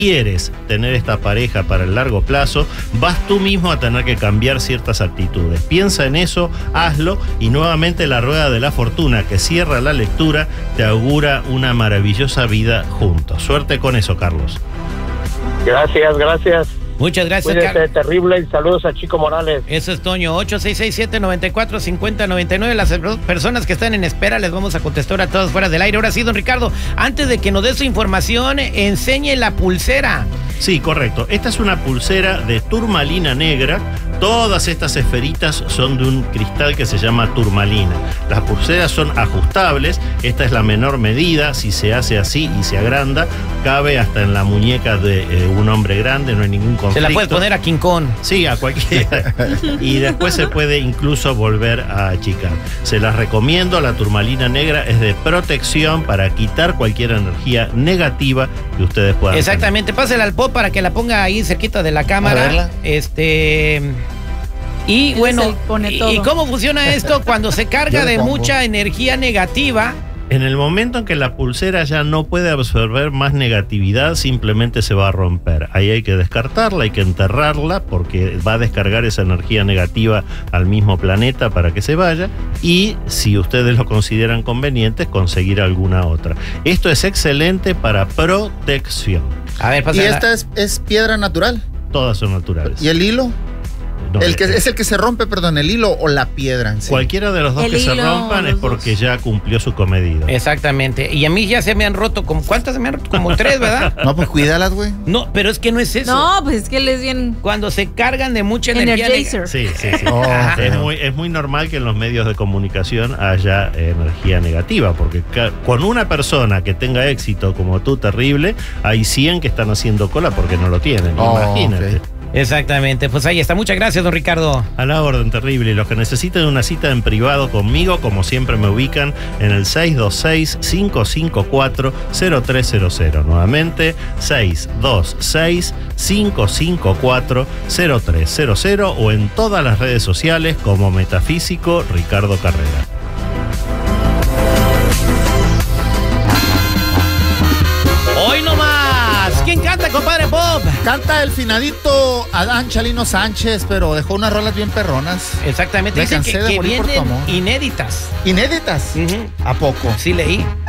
quieres tener esta pareja para el largo plazo, vas tú mismo a tener que cambiar ciertas actitudes. Piensa en eso, hazlo, y nuevamente la rueda de la fortuna que cierra la lectura te augura una maravillosa vida juntos. Suerte con eso, Carlos. Gracias. Muchas gracias, Cuídate, Terrible, y saludos a Chico Morales. Eso es, Toño. 8667-945099. Las personas que están en espera les vamos a contestar a todas fuera del aire. Ahora sí, don Ricardo, antes de que nos dé su información, enseñe la pulsera. Sí, correcto. Esta es una pulsera de turmalina negra. Todas estas esferitas son de un cristal que se llama turmalina. Las pulseras son ajustables. Esta es la menor medida. Si se hace así y se agranda, cabe hasta en la muñeca de un hombre grande. No hay ningún conflicto. Se la puede poner a King Kong. Sí, a cualquiera. Y después se puede incluso volver a achicar. Se las recomiendo. La turmalina negra es de protección para quitar cualquier energía negativa que ustedes puedan Exactamente. tener. Pásela al pop para que la ponga ahí cerquita de la cámara. Y bueno, ¿y cómo funciona esto cuando se carga de mucha energía negativa? En el momento en que la pulsera ya no puede absorber más negatividad, simplemente se va a romper. Ahí hay que descartarla, hay que enterrarla, porque va a descargar esa energía negativa al mismo planeta para que se vaya. Y si ustedes lo consideran conveniente, conseguir alguna otra. Esto es excelente para protección. A ver, ¿Y esta es piedra natural? Todas son naturales. ¿Y el hilo? No, es el que se rompe, perdón, el hilo o la piedra en sí. Cualquiera de los dos que se rompan es porque ya cumplió su cometido. Exactamente. Y a mí ya se me han roto como... ¿Cuántas se me han roto? Como 3, ¿verdad? No, pues cuídalas, güey. No, pero es que no es eso. No, pues es que él es bien... Cuando se cargan de mucha energía... Sí. Oh, es muy normal que en los medios de comunicación haya energía negativa, porque con una persona que tenga éxito como tú, Terrible, hay 100 que están haciendo cola porque no lo tienen. Imagínate. Okay. Exactamente, pues ahí está. Muchas gracias, don Ricardo. A la orden, Terrible. Y los que necesiten una cita en privado conmigo, como siempre, me ubican en el 626-554-0300. Nuevamente, 626-554-0300 o en todas las redes sociales como Metafísico Ricardo Carrera. Hoy no más. ¿Quién canta, compadre Bob? Canta el finadito Adán Chalino Sánchez, pero dejó unas rolas bien perronas. Exactamente. Me Dicen cansé de que morir por tu vienen amor. inéditas. ¿Inéditas? Uh-huh. ¿A poco? Sí, leí.